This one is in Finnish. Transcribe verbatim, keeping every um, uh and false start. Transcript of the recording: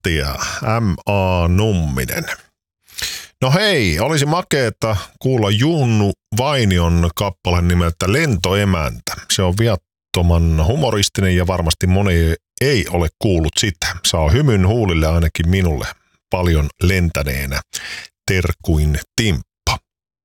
Mattia, M A Numminen. No hei, olisi makeeta kuulla Junnu Vainion kappale nimeltä Lentoemäntä. Se on viattoman humoristinen ja varmasti moni ei ole kuullut sitä. Saa hymyn huulille ainakin minulle paljon lentäneenä. Terkkuin Timppu.